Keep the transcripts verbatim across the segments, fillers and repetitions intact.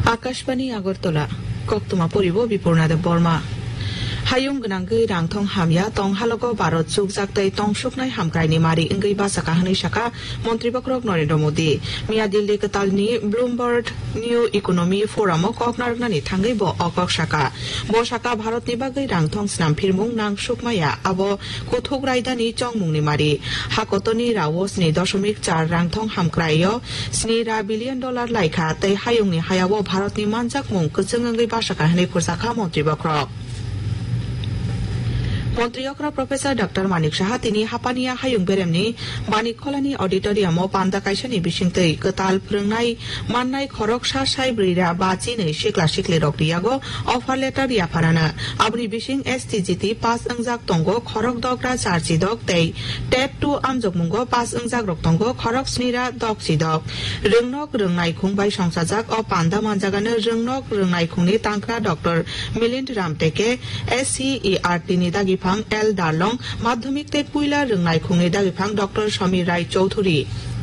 আকাশবাণী আগরতলা কক্তমা পরিব বিপূর্ণাদেব বর্মা হায়ুং গনাঙ্গৈ রাংথং হামিয়া তং হালগো ভারত সুকজাক্তৈ তং সুকনাই হামক্রাইনি মারি ইংগৈ বাসাকা হানি শাখা মন্ত্রী বক্রক নরেন্দ্র মোদী মিয়া Delhi কতালনি Bloomberg new economy forum ককনারগনানি থাঙ্গৈ ব অকক শাখা ব শাখা ভারতনি বাগৈ রাংথং স্নাম ফিরমুং নাং সুকমায়া আবো কুথুক রায়দানি চংমুংনি মারি হাকতনি রাও স্নি দশমিক চার রাংথং হামক্রাইয় স্নি রা বিলিয়ন ডলার লাইখা তৈ হায়ুংনি হায়াবো ভারতনি মানজাক মুং কচং ইংগৈ বাসাকা হানি ফুরসাখা মন্ত্রী বক্রক মন্ত্রীয়করা প্রফেসর ডক্টর মানিক সাহা তিনি হাপানিয়া হায়ুং বেরেমনি বানিকখলানি অডিটোরিয়ামও পান্দা কাইসানি বিসিংতৈ কতাল फोरोंनाय माननाय खरक सा साय ब्रैरा बाजिनै सिख्ला सिख्लि रक रियागो अफार लेटार रियाफारानो आबनि बिसिं एसटीजीटी पास अंजाक तंगो खरक दग्रा चारजि दक तै टेट टू आमजक मुंगो पास अंजाक रक तंगो खरक स्निरा दक सिदक रोंनक रोंनाय खुंबाय संसाजाक अ पान्दा मानजागानो रोंनक रोंनाय खुंनि तांक्रा डक्टर मिलिंद रामटेके एससीईआरटी नि दागि एल दारलं माध्यमिक टेट पुइला रोंनाय खुंनि दागिफां डक्टर समीर राय चौधुरी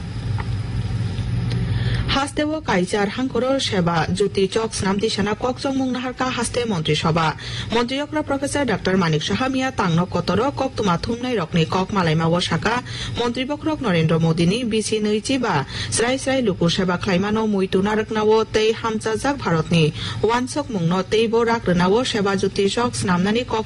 हास्तेव काइचार हांकर सेवा ज्योति चक स्नाम दिशाना कक्सं मुंगनाहारका हास्ते मन्त्री सभा मन्त्रीयकरा प्रफेसर डक्टर मानिक साहा मिया तांगनक कतर कक्तमा थुमनाय रकनि कक मालायमाव शाखा मन्त्री बक्रक नरेंद्र मोदीनि बिसि नैजिबा स्राय स्राय लुकुर सेवा ख्लायमानो मुइतुना रकनाव तै हामजाजाक भारतनि वानसक मुंनो तैबो राक्रनाव सेवा ज्योति चक स्नामनानि कक